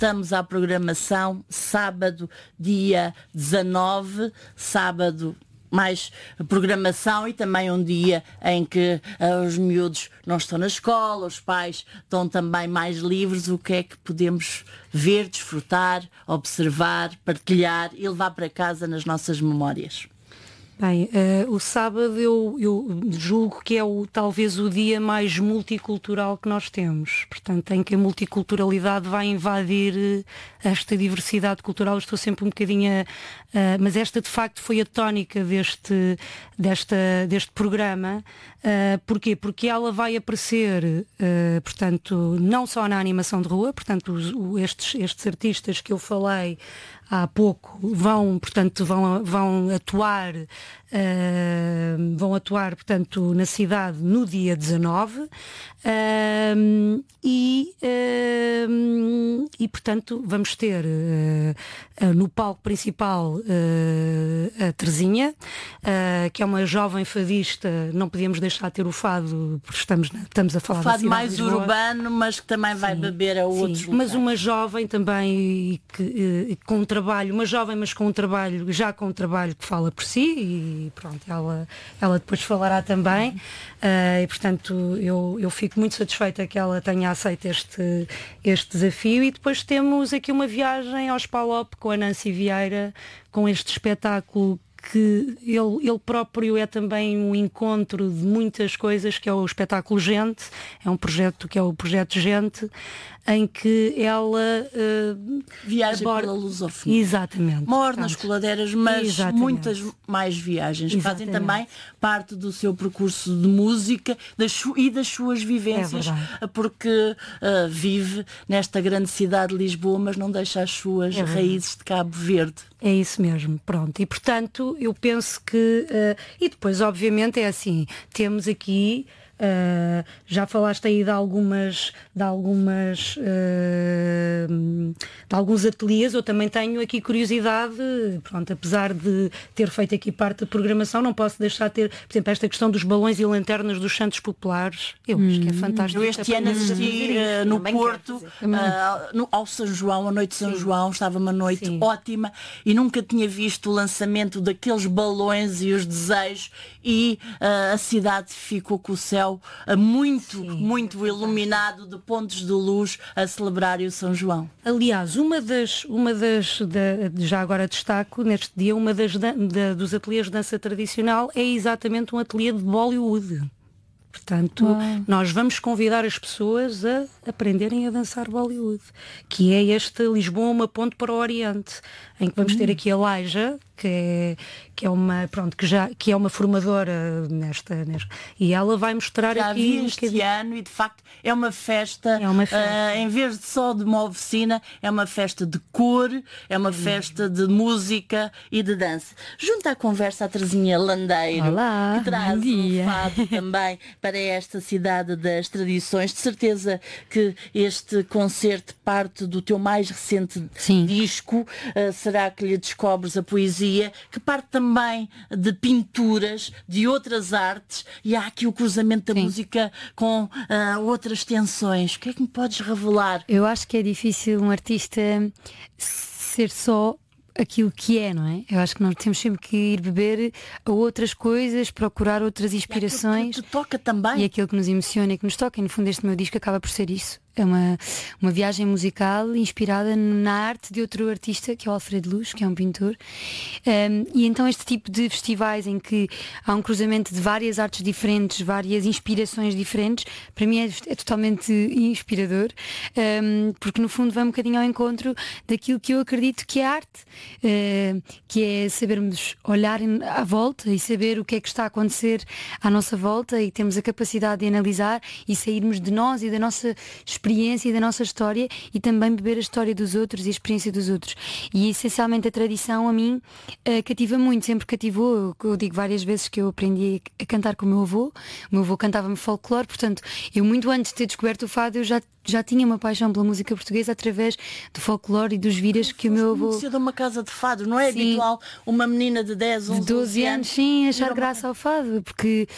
voltamos à programação sábado, dia 19, sábado mais programação, e também um dia em que os miúdos não estão na escola, os pais estão também mais livres. O que é que podemos ver, desfrutar, observar, partilhar e levar para casa nas nossas memórias? Bem, o sábado eu julgo que é talvez o dia mais multicultural que nós temos. Portanto, em que a multiculturalidade vai invadir esta diversidade cultural. Eu estou sempre um bocadinho mas esta de facto foi a tónica deste programa. Porquê? Porque ela vai aparecer, portanto, não só na animação de rua, portanto, estes artistas que eu falei há pouco vão atuar, portanto, na cidade no dia 19, e portanto vamos ter no palco principal a Terezinha, que é uma jovem fadista. Não podíamos deixar de ter o fado, porque estamos a falar o da fado cidade mais de Lisboa, urbano, mas que também vai beber a outros locais. Mas uma jovem também com um trabalho, uma jovem mas com um trabalho que fala por si, e pronto, ela depois falará também. E portanto eu fico muito satisfeita que ela tenha aceito este desafio. E depois temos aqui uma viagem aos Palop com a Nancy Vieira, com este espetáculo que ele próprio é também um encontro de muitas coisas, que é o espetáculo Gente. É um projeto que é o Projeto Gente, em que ela viaja pela lusofonia. Exatamente. Mora nas coladeiras, mas exatamente, muitas mais viagens. Exatamente. Fazem também parte do seu percurso de música e das suas vivências, porque vive nesta grande cidade de Lisboa, mas não deixa as suas raízes de Cabo Verde. É isso mesmo, pronto. E portanto eu penso que e depois obviamente é assim, temos aqui já falaste aí de alguns ateliês. Eu também tenho aqui curiosidade, pronto, apesar de ter feito aqui parte da programação, não posso deixar de ter, por exemplo, esta questão dos balões e lanternas dos Santos Populares. Eu acho que é fantástico. Eu este ano assisti no Porto ao São João, a noite de São João. Estava uma noite ótima e nunca tinha visto o lançamento daqueles balões e os desejos, e a cidade ficou com o céu muito iluminado, de pontos de luz, a celebrar o São João. Aliás, já agora destaco neste dia, dos ateliês de dança tradicional é exatamente um ateliê de Bollywood. Portanto, nós vamos convidar as pessoas a aprenderem a dançar Bollywood, que é este Lisboa, uma ponte para o Oriente, em que vamos ter aqui a Laija, que é uma formadora nesta, e ela vai mostrar já aqui este ano, e de facto é uma festa, em vez de só de uma oficina, é uma festa de cor, é uma festa de música e de dança. Junto à conversa a Terezinha Landeiro, olá, que traz um fado também para esta cidade das tradições. De certeza que este concerto parte do teu mais recente disco. Será que lhe descobres a poesia, que parte também de pinturas, de outras artes, e há aqui o cruzamento da música com outras tensões. O que é que me podes revelar? Eu acho que é difícil um artista ser só aquilo que é, não é? Eu acho que nós temos sempre que ir beber a outras coisas, procurar outras inspirações. E aquilo que te toca também. E aquilo que nos emociona e que nos toca. E no fundo este meu disco acaba por ser isso. É uma viagem musical inspirada na arte de outro artista, que é o Alfredo Luz, que é um pintor. E então este tipo de festivais em que há um cruzamento de várias artes diferentes, várias inspirações diferentes, para mim é totalmente inspirador, porque no fundo vai um bocadinho ao encontro daquilo que eu acredito que é arte, que é sabermos olhar à volta e saber o que é que está a acontecer à nossa volta, e temos a capacidade de analisar e sairmos de nós e da nossa experiência e da nossa história, e também beber a história dos outros e a experiência dos outros. E essencialmente a tradição a mim cativa muito, sempre cativou. Eu digo várias vezes que eu aprendi a cantar com o meu avô. O meu avô cantava-me folclore, portanto eu muito antes de ter descoberto o fado eu já tinha uma paixão pela música portuguesa através do folclore e dos viras que o meu avô... de uma casa de fado, não é habitual uma menina de 10, 11, 12 anos, achar graça ao fado, porque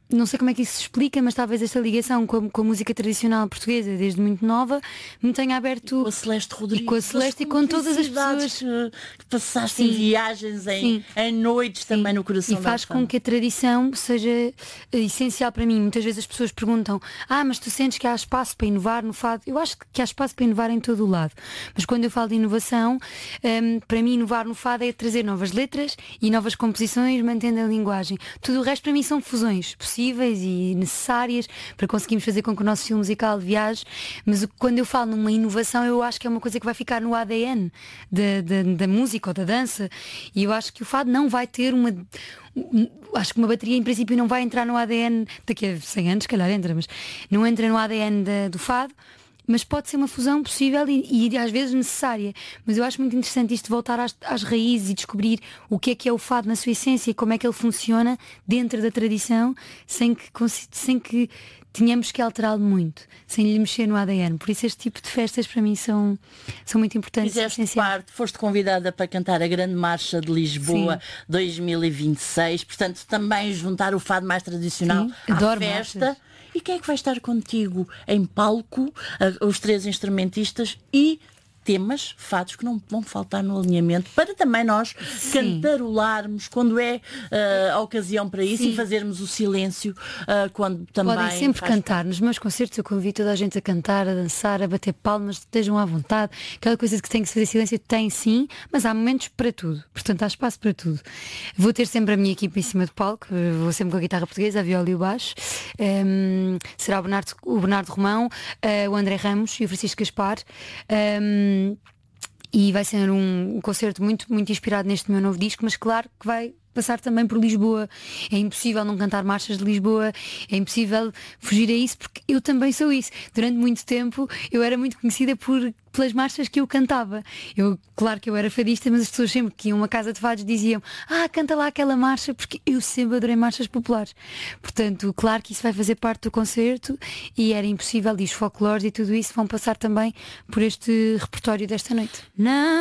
não sei como é que isso se explica, mas talvez esta ligação com a música tradicional portuguesa desde muito nova me tenha aberto. E com a Celeste Rodrigues. E com a Celeste e com todas as pessoas que passaste em viagens, em noites também no coração. E faz com que a tradição seja essencial para mim. Muitas vezes as pessoas perguntam: mas tu sentes que há espaço para inovar no fado? Eu acho que há espaço para inovar em todo o lado. Mas quando eu falo de inovação, para mim inovar no fado é trazer novas letras e novas composições, mantendo a linguagem. Tudo o resto para mim são fusões possíveis e necessárias para conseguirmos fazer com que o nosso estilo musical viaje. Mas quando eu falo numa inovação, eu acho que é uma coisa que vai ficar no ADN da música ou da dança. E eu acho que o fado não vai ter acho que uma bateria em princípio não vai entrar no ADN daqui a 100 anos, se calhar entra, mas não entra no ADN do fado. Mas pode ser uma fusão possível e às vezes necessária. Mas eu acho muito interessante isto de voltar às raízes e descobrir o que é o fado na sua essência e como é que ele funciona dentro da tradição, sem que tenhamos que alterá-lo muito, sem lhe mexer no ADN. Por isso este tipo de festas para mim são muito importantes. Foste convidada para cantar a Grande Marcha de Lisboa 2026, portanto também juntar o fado mais tradicional à festa. Marchas. E quem é que vai estar contigo em palco? Os 3 instrumentistas e temas, fados que não vão faltar no alinhamento, para também nós cantarolarmos quando é a ocasião para isso e fazermos o silêncio quando também... Podem sempre cantar. Nos meus concertos eu convido toda a gente a cantar, a dançar, a bater palmas, estejam à vontade. Aquela coisa de que tem que se fazer silêncio tem sim, mas há momentos para tudo. Portanto, há espaço para tudo. Vou ter sempre a minha equipa em cima do palco, vou sempre com a guitarra portuguesa, a viola e o baixo. Será o Bernardo Romão, o André Ramos e o Francisco Gaspar. E vai ser um concerto muito, muito inspirado neste meu novo disco, mas claro que vai passar também por Lisboa. É impossível não cantar marchas de Lisboa, é impossível fugir a isso, porque eu também sou isso. Durante muito tempo eu era muito conhecida pelas marchas que eu cantava. Claro que eu era fadista, mas as pessoas sempre que iam a uma casa de fados diziam: canta lá aquela marcha, porque eu sempre adorei marchas populares. Portanto, claro que isso vai fazer parte do concerto e era impossível, e os folclores e tudo isso vão passar também por este repertório desta noite. Não.